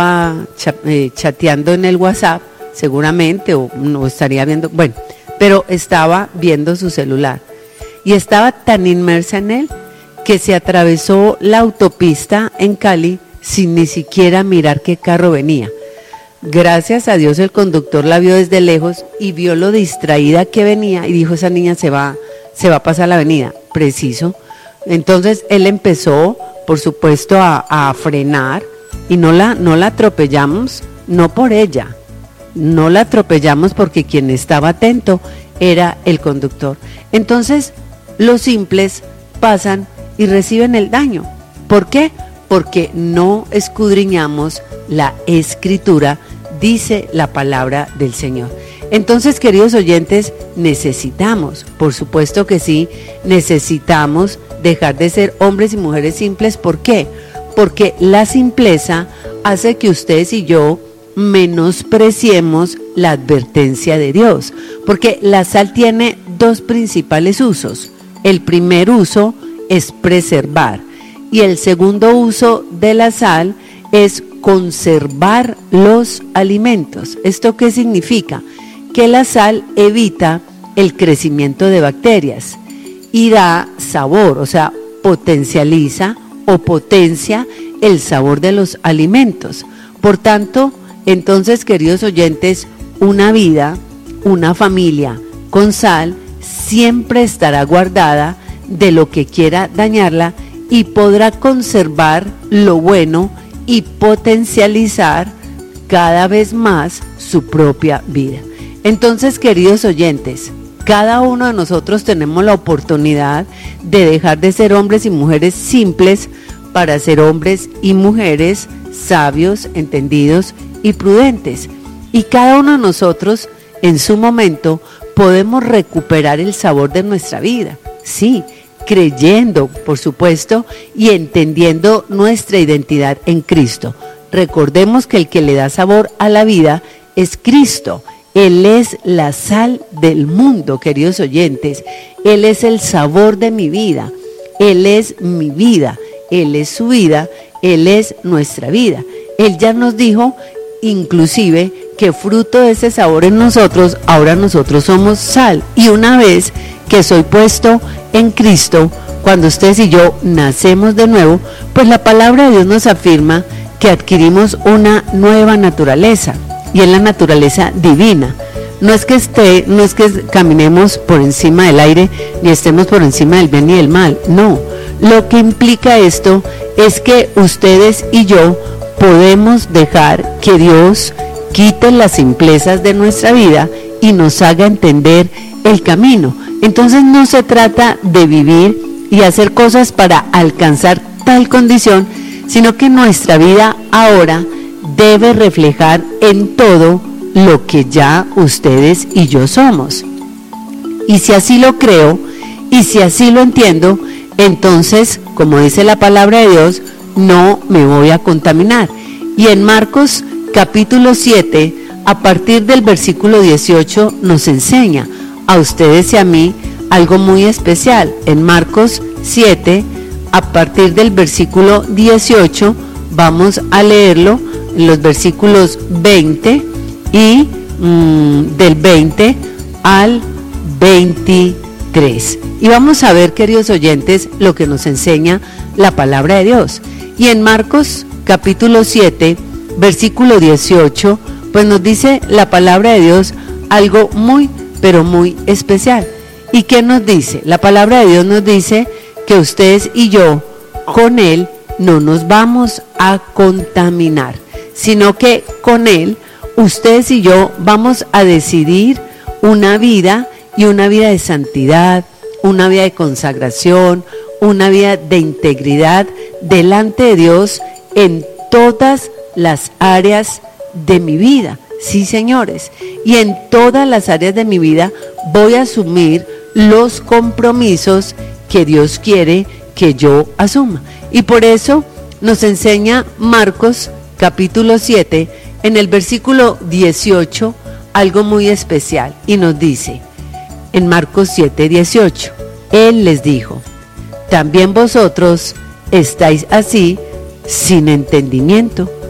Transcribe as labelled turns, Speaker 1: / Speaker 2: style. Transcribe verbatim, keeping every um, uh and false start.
Speaker 1: cha- eh, chateando en el WhatsApp, seguramente, o no estaría viendo, bueno, pero estaba viendo su celular y estaba tan inmersa en él que se atravesó la autopista en Cali sin ni siquiera mirar qué carro venía. Gracias a Dios el conductor la vio desde lejos y vio lo distraída que venía y dijo, esa niña se va, se va a pasar la avenida, preciso. Entonces él empezó, por supuesto, a, a frenar y no la, no la atropellamos, no por ella, no la atropellamos porque quien estaba atento era el conductor. Entonces los simples pasan y reciben el daño. ¿Por qué? Porque no escudriñamos la escritura, dice la palabra del Señor. Entonces, queridos oyentes, necesitamos, por supuesto que sí, necesitamos dejar de ser hombres y mujeres simples. ¿Por qué? Porque la simpleza hace que ustedes y yo menospreciemos la advertencia de Dios, porque la sal tiene dos principales usos. El primer uso es preservar y el segundo uso de la sal es conservar los alimentos. ¿Esto qué significa? Que la sal evita el crecimiento de bacterias y da sabor, o sea, potencializa o potencia el sabor de los alimentos. Por tanto, entonces, queridos oyentes, una vida, una familia con sal siempre estará guardada de lo que quiera dañarla y podrá conservar lo bueno y potencializar cada vez más su propia vida. Entonces, queridos oyentes, cada uno de nosotros tenemos la oportunidad de dejar de ser hombres y mujeres simples para ser hombres y mujeres sabios, entendidos y prudentes. Y cada uno de nosotros, en su momento, podemos recuperar el sabor de nuestra vida. Sí, creyendo, por supuesto, y entendiendo nuestra identidad en Cristo. Recordemos que el que le da sabor a la vida es Cristo. Él es la sal del mundo, queridos oyentes. Él es el sabor de mi vida. Él es mi vida. Él es su vida. Él es nuestra vida. Él ya nos dijo, inclusive, que fruto de ese sabor en nosotros, ahora nosotros somos sal. Y una vez que soy puesto en Cristo, cuando ustedes y yo nacemos de nuevo, pues la palabra de Dios nos afirma que adquirimos una nueva naturaleza, y es la naturaleza divina. No es que esté, no es que caminemos por encima del aire, ni estemos por encima del bien y del mal, no. Lo que implica esto es que ustedes y yo podemos dejar que Dios quite las simplezas de nuestra vida y nos haga entender el camino. Entonces no se trata de vivir y hacer cosas para alcanzar tal condición, sino que nuestra vida ahora debe reflejar en todo lo que ya ustedes y yo somos. Y si así lo creo, y si así lo entiendo, entonces, como dice la palabra de Dios, no me voy a contaminar. Y en Marcos capítulo siete, a partir del versículo dieciocho, nos enseña a ustedes y a mí algo muy especial. En Marcos siete, a partir del versículo dieciocho, vamos a leerlo en los versículos veinte y mmm, del veinte al veintitrés. Y vamos a ver, queridos oyentes, lo que nos enseña la palabra de Dios. Y en Marcos capítulo siete, versículo dieciocho, pues nos dice la palabra de Dios algo muy, pero muy especial. ¿Y qué nos dice? La palabra de Dios nos dice que ustedes y yo, con Él, no nos vamos a contaminar, sino que con Él, ustedes y yo vamos a decidir una vida y una vida de santidad, una vida de consagración, una vida de integridad delante de Dios en todas las áreas de mi vida. Sí, señores, y en todas las áreas de mi vida voy a asumir los compromisos que Dios quiere que yo asuma. Y por eso nos enseña Marcos capítulo siete, en el versículo dieciocho, algo muy especial, y nos dice en Marcos siete, dieciocho, Él les dijo: también vosotros estáis así sin entendimiento.